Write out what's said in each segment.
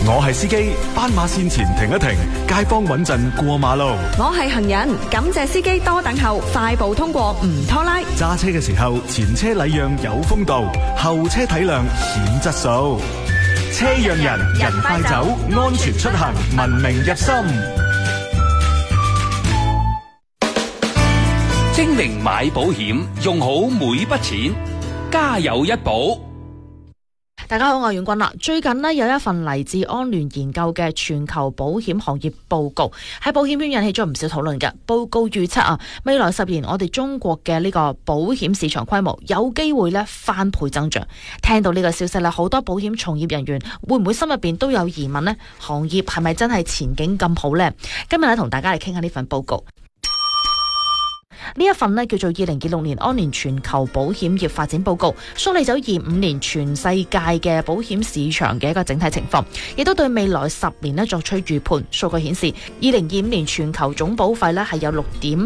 我係司機，斑馬線前停一停，街坊穩陣過馬路。 我係行人，感謝司機多等候，快步通過唔拖拉。 揸車嘅時候，前車禮讓有風度，後車體諒顯質素。車讓人，人快走，安全出行，文明入心。 精明買保險，用好每筆錢，家有一保。 大家好，我係阮君啦。最近呢，有一份嚟自安聯研究嘅全球保險行業報告，喺保險圈引起咗唔少討論嘅。報告預測啊，未來10年我哋中國嘅呢個保險市場規模有機會呢翻倍增長。聽到呢個消息呢，好多保險從業人員會唔會心入邊都有疑問呢？行業係咪真係前景咁好呢？今日呢，同大家嚟傾下呢份報告。呢一份呢叫做2026年安聯全球保險業發展報告，梳理咗25年全世界嘅保險市場嘅一個整體情況，亦都對未來10年呢作出預判。數據顯示，2025年全球總保費呢係有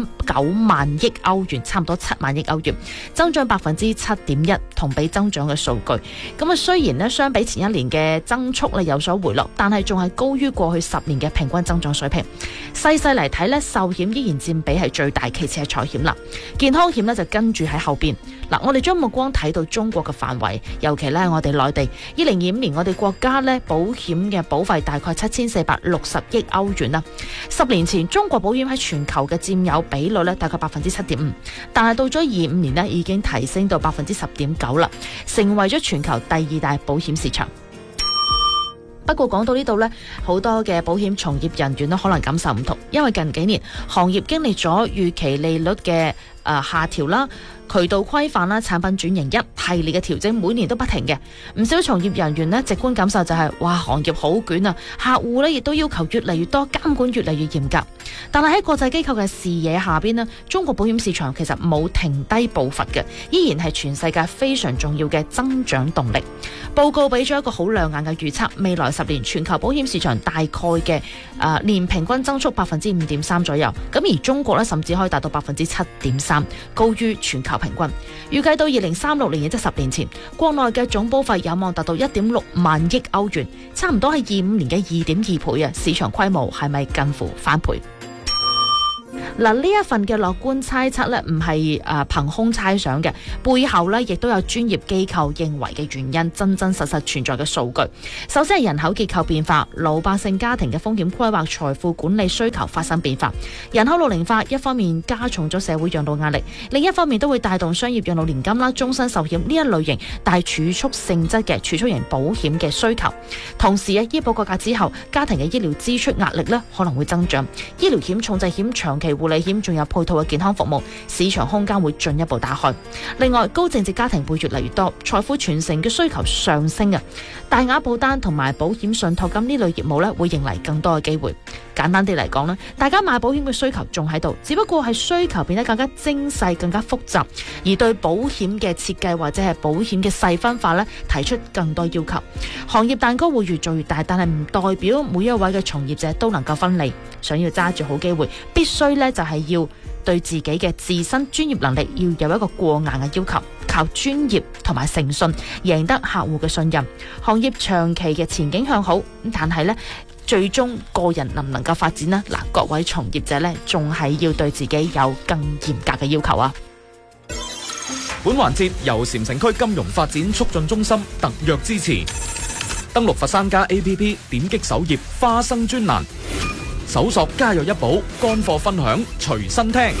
6.9萬億歐元，差唔多7萬億歐元，增長7.1%，同比增長嘅數據。咁啊，雖然呢相比前一年嘅增速呢有所回落，但係仲係高於過去10年嘅平均增長水平。細細嚟睇呢，壽險依然佔比係最大，其次係財險啦，健康險呢就跟住喺後邊。嗱，我哋將目光睇到中國嘅範圍，尤其呢我哋內地2025年我哋國家呢保險嘅保費大概7460億歐元啦。10年前中國保險喺全球嘅佔有比率呢大概7.5%，但係到咗25年呢已經提升到10.9%啦，成為咗全球第2大保險市場。不過講到呢度呢，好多嘅保險從業人員呢可能感受唔同，因為近幾年行業經歷咗預期利率嘅下調啦、渠道規範啦、產品轉型一系列嘅調整，每年都不停嘅。唔少從業人員呢直觀感受就係，哇，行業好捲啊！客戶呢亦都要求越嚟越多，監管越嚟越嚴格。但係喺國際機構嘅視野下邊呢，中國保險市場其實冇停低步伐嘅，依然係全世界非常重要嘅增長動力。報告俾咗一個好亮眼嘅預測，未來10年全球保險市場大概嘅年平均增速5.3%左右，咁而中國呢甚至可以達到7.3%，高於全球平均。預計到2036年，亦即10年前，國內嘅總保費有望達到1.6萬億歐元，差唔多係25年嘅2.2倍啊！市場規模係咪近乎翻倍？嗱，呢一份嘅樂觀猜測呢，唔係憑空猜想嘅，背後呢亦都有專業機構認為嘅原因，真真實實存在嘅數據。首先係人口結構變化，老百姓家庭嘅風險規劃、財富管理需求發生變化。人口老齡化一方面加重咗社會養老壓力，另一方面都會帶動商業養老年金啦、終身壽險呢一類型帶儲蓄性質嘅儲蓄型保險嘅需求。同時醫保改革之後，家庭嘅醫療支出壓力呢可能會增長，醫療險、重疾險、長期護理險仲有配套嘅健康服務，市場空間會進一步打開。另外，高淨值家庭會越嚟越多，財富傳承嘅需求上升啊！大額保單同埋保險信託金呢類業務咧，會迎嚟更多嘅機會。簡單啲嚟講咧，大家買保險嘅需求仲喺度，只不過係需求變得更加精細、更加複雜，而對保險嘅設計或者係保險嘅細分化咧，提出更多要求。行業蛋糕會越做越大，但係唔代表每一位嘅從業者都能夠分利。想要揸住好機會，必須咧就係要對自己嘅自身專業能力要有一個過硬嘅要求，靠專業同埋誠信贏得客戶嘅信任。行業長期嘅前景向好，但係呢最終個人能唔能夠發展呢？嗱，各位從業者呢仲係要對自己有更嚴格嘅要求啊！ 本環節由禪城區金融發展促進中心特約支持。登錄佛山家 APP， 點擊首頁花生專欄，搜索家有一寶，乾貨分享隨身聽。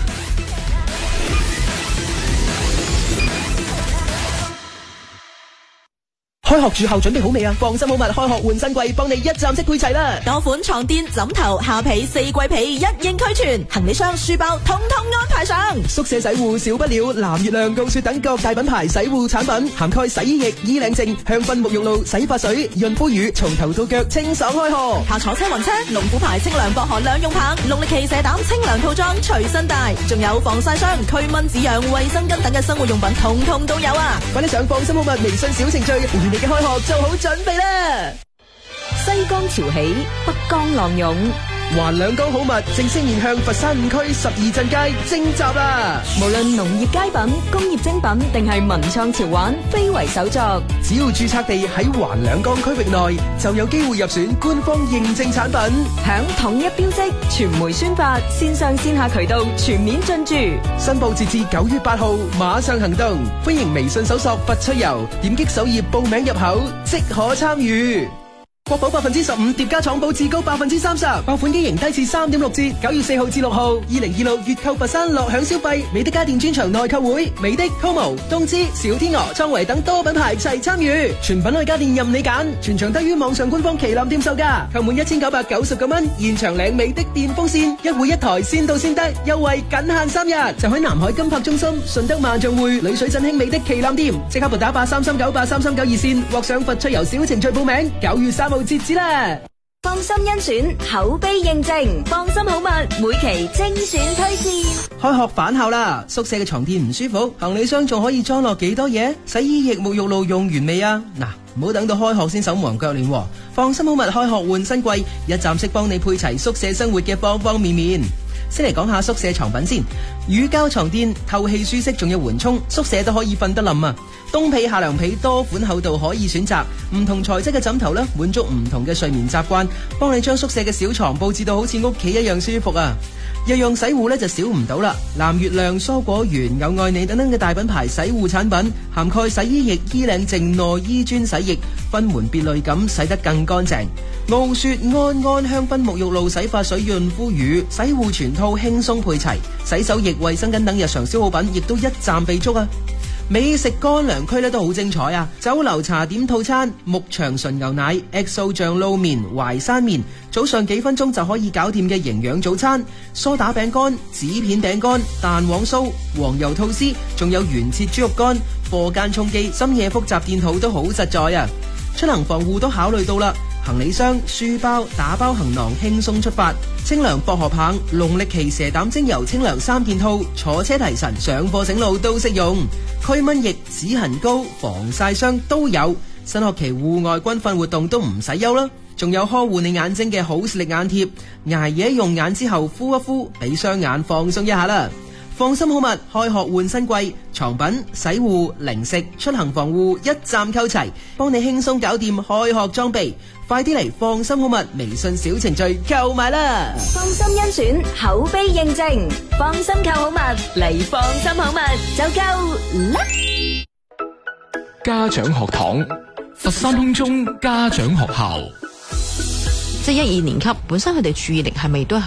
開學住校準備好未啊？放心好物，開學換新季，幫你一站式配齊啦！ 多款床墊、枕頭、下被、四季被一應俱全，行李箱、書包統統安排上。 宿舍洗護少不了藍月亮、告雪等各大品牌洗護產品，涵蓋洗衣液、衣領淨、香薰沐浴露、洗髮水、潤膚乳，從頭到腳清爽開學。 下坐車雲車、龍虎牌清涼薄荷兩用棒、農曆期蛇膽清涼套裝隨身帶，仲有防曬霜、驅蚊止癢、衛生巾等嘅生活用品，統統都有啊！ 快啲上放心好物微信小程序，為你嘅開學做好準備啦！ 西江潮起，北江浪湧， 環兩江好物正式面向佛山5區12鎮街徵集啦！ 無論農業佳品、工業精品定係文創潮玩，非為手作。 只要註冊地喺環兩江區域內，就有機會入選官方認證產品， 響統一標誌、傳媒宣發、線上線下渠道全面進駐。 申報截至9月8號，馬上行動！歡迎微信搜索佛趣遊，點擊首頁報名入口，即可參與。國保15%疊加廠保至高30%，爆款機型低至3.6折。9月4號至6號，2026月購佛山樂享消費，美的家電專場內購會，美的、Como、東芝、小天鵝、創維等多品牌齊參與，全品類家電任你揀，全場低於網上官方旗艦店售價，購滿1999蚊，現場領美的電風扇，一戶一台，先到先得，優惠僅限3日。就喺南海金柏中心、順德萬象匯、旅水振興美的旗艦店，即刻撥打83398339熱線，獲上佛趣遊小程序報名。9月3號截止啦！ 放心甄選，口碑認證，放心好物，每期精選推薦。 開學返校啦，宿舍嘅床墊唔舒服，行李箱仲可以裝落幾多嘢？洗衣液、沐浴露用完未啊？嗱，唔好等到開學先手忙腳亂喎。放心好物開學換新季，一站式幫你配齊宿舍生活嘅方方面面。先嚟講下宿舍床品先，乳膠床墊透氣舒適，仲有緩衝，宿舍都可以瞓得冧啊！冬被、夏涼被多款厚度可以選擇，唔同材質嘅枕頭呢，滿足唔同嘅睡眠習慣，幫你將宿舍嘅小床布置到好似屋企一樣舒服啊！日用洗護呢就少唔到啦，藍月亮、蔬果園、有愛你等等嘅大品牌洗護產品，涵蓋洗衣液、衣領淨、內衣專洗液，分門別類咁洗得更乾淨。傲雪安安香薰沐浴露、洗髮水、潤膚乳、洗護全套輕鬆配齊，洗手液、衛生巾等日常消耗品亦都一站備足啊！美食乾糧區咧都好精彩啊！酒樓茶點套餐，牧場純牛奶、XO 醬撈麵、淮山麵，早上幾分鐘就可以搞掂嘅營養早餐，梳打餅乾、紙片餅乾、蛋黃酥、黃油吐司，仲有原切豬肉乾、課間充飢、深夜複雜電肚都好實在啊！出行防護都考慮到啦。行李箱、書包、打包行囊輕鬆出發，清涼薄荷棒、農曆期蛇膽精油清涼3件套，坐車提神、上課醒路都適用。驅蚊液、止痕膏、防曬霜都有。新學期戶外軍訓活動都唔使憂啦，仲有呵護你眼睛嘅好視力眼貼，捱夜用眼之後敷一敷，俾雙眼放鬆一下啦。放心好物，開學換新季，床品、洗護、零食、出行防護一站購齊，幫你輕鬆搞掂開學裝備。快啲嚟放心好物微信小程序購買啦！ 放心甄選，口碑認證，放心購好物嚟放心好物就夠啦！ 家長學堂，佛山空中家長學校。 即係1、2年級本身佢哋注意力係咪都係